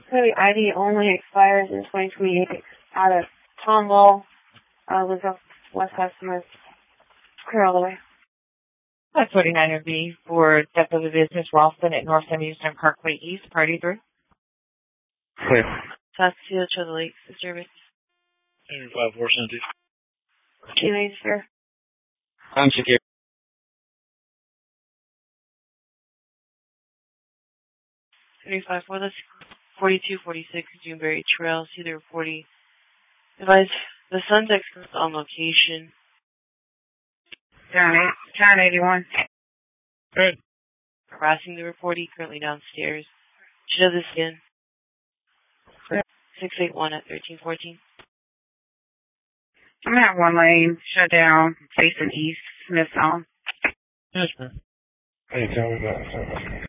Clearly ID only expires in 2028 out of Tomball, West Customers. Clear all the way. 49B for Depth of the Business Ralston at North Eastern Parkway East, party through. Clear. Saskatoon to the Lakes, service. 5-4 Canadian Fair. I'm secure. 35 for this 4246 Juneberry Trail, Cedar 40. Advise the Sundex is on location. Town 81. Good. Harassing the reportee, currently downstairs. She does this again. 681 at 1314. I'm gonna have one lane shut down facing east, Smith Zone. Yes, ma'am. Hey, tell me that.